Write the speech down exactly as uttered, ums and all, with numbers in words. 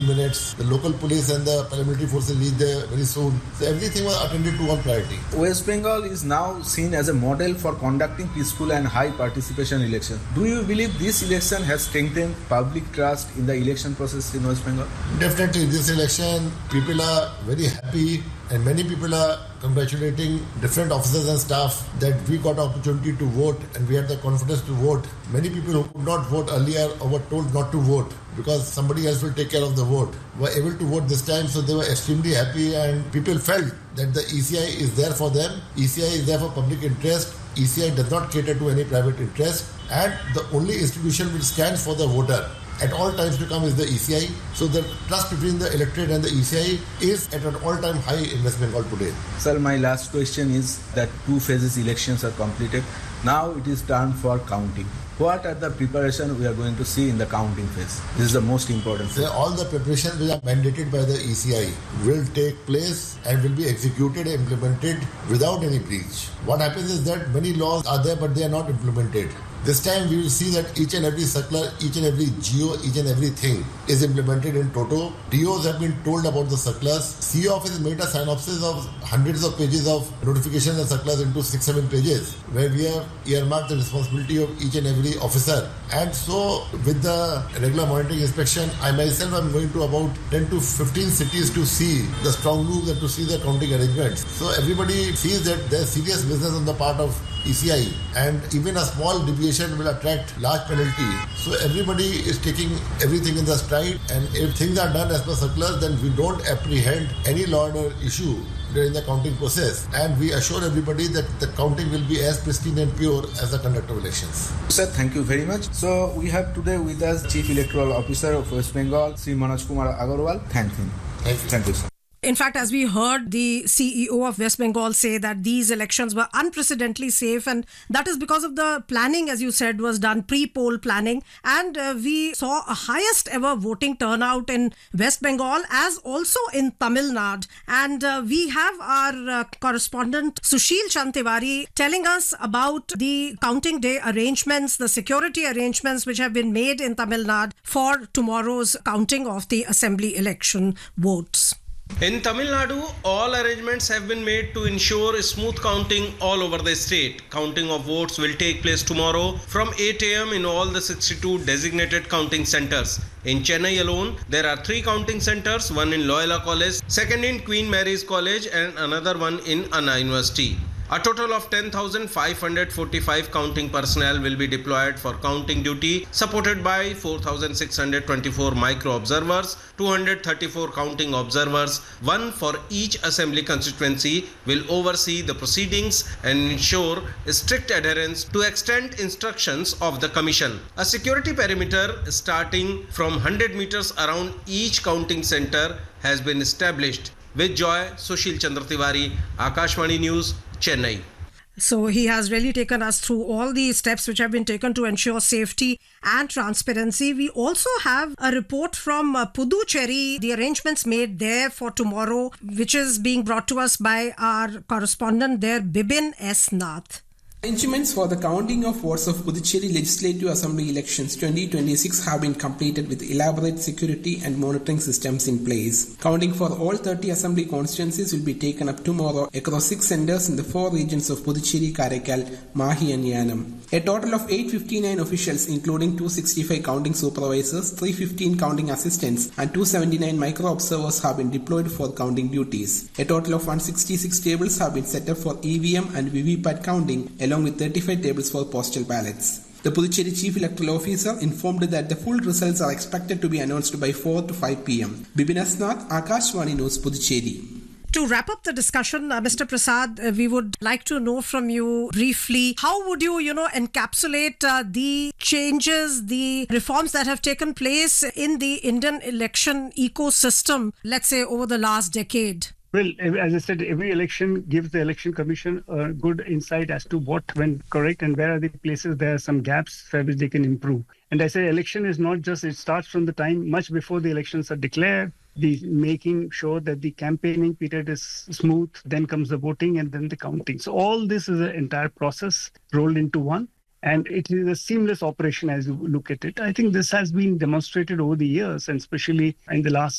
minutes. The local police and the paramilitary forces reach there very soon. So everything was attended to on priority. West Bengal is now seen as a model for conducting peaceful and high participation elections. Do you believe this election has strengthened public trust in the election process in West Bengal? Definitely, this election, people are very happy and many people are congratulating different officers and staff that we got opportunity to vote and we had the confidence to vote. Many people who could not vote earlier or were told not to vote because somebody else will take care of the vote were able to vote this time, so they were extremely happy and people felt that the E C I is there for them. E C I is there for public interest. E C I does not cater to any private interest, and the only institution which stands for the voter at all times to come is the E C I. So the trust between the electorate and the E C I is at an all-time high in West Bengal today. Sir, my last question is that two phases elections are completed. Now it is time for counting. What are the preparations we are going to see in the counting phase? This is the most important phase. So all the preparations which are mandated by the E C I will take place and will be executed and implemented without any breach. What happens is that many laws are there but they are not implemented. This time we will see that each and every circular, each and every G O, each and everything is implemented in toto. D Os have been told about the circulars. C E O office has made a synopsis of hundreds of pages of notifications and circulars into six, seven pages, where we have earmarked the responsibility of each and every officer. And so with the regular monitoring inspection, I myself am going to about ten to fifteen cities to see the strong rooms and to see the counting arrangements. So everybody sees that there's serious business on the part of E C I, and even a small deviation will attract large penalty. So everybody is taking everything in the stride, and if things are done as per circulars, then we don't apprehend any law and order issue during the counting process, and we assure everybody that the counting will be as pristine and pure as the conduct of elections. Sir, thank you very much. So we have today with us Chief Electoral Officer of West Bengal, Sri Manoj Kumar Agarwal. Thank you. Thank you. Thank you, sir. In fact, as we heard the C E O of West Bengal say that these elections were unprecedentedly safe, and that is because of the planning, as you said, was done pre-poll planning. And uh, we saw a highest ever voting turnout in West Bengal as also in Tamil Nadu. And uh, we have our uh, correspondent Sushil Chantiwari telling us about the counting day arrangements, the security arrangements which have been made in Tamil Nadu for tomorrow's counting of the assembly election votes. In Tamil Nadu, all arrangements have been made to ensure smooth counting all over the state. Counting of votes will take place tomorrow from eight a.m. in all the sixty-two designated counting centers. In Chennai alone, there are three counting centers, one in Loyola College, second in Queen Mary's College, and another one in Anna University. A total of ten thousand five hundred forty-five counting personnel will be deployed for counting duty, supported by four thousand six hundred twenty-four micro-observers, two hundred thirty-four counting observers, one for each assembly constituency will oversee the proceedings and ensure strict adherence to extant instructions of the Commission. A security perimeter starting from one hundred meters around each counting center has been established. With joy, Sushil Chandra Tiwari, Akashvani News, Chennai. So he has really taken us through all the steps which have been taken to ensure safety and transparency. We also have a report from uh, Puducherry, the arrangements made there for tomorrow, which is being brought to us by our correspondent there, Bibin S. Nath. Arrangements for the counting of votes of Puducherry Legislative Assembly elections twenty twenty-six have been completed with elaborate security and monitoring systems in place. Counting for all thirty assembly constituencies will be taken up tomorrow across six centers in the four regions of Puducherry, Karaikal, Mahi and Yanam. A total of eight hundred fifty-nine officials, including two hundred sixty-five counting supervisors, three hundred fifteen counting assistants and two hundred seventy-nine micro-observers have been deployed for counting duties. A total of one hundred sixty-six tables have been set up for E V M and V V P A T counting, along with thirty-five tables for postal ballots. The Puducherry Chief Electoral Officer informed that the full results are expected to be announced by four to five p.m. Bibin S. Nath, Akashvani News, Puducherry. To wrap up the discussion, uh, Mister Prasad, uh, we would like to know from you briefly, how would you, you know, encapsulate uh, the changes, the reforms that have taken place in the Indian election ecosystem, let's say over the last decade? Well, as I said, every election gives the Election Commission a good insight as to what went correct and where are the places there are some gaps for which they can improve. And I say election is not just, it starts from the time much before the elections are declared, the making sure that the campaigning period is smooth, then comes the voting and then the counting. So all this is an entire process rolled into one. and it is a seamless operation as you look at it. I think this has been demonstrated over the years, and especially in the last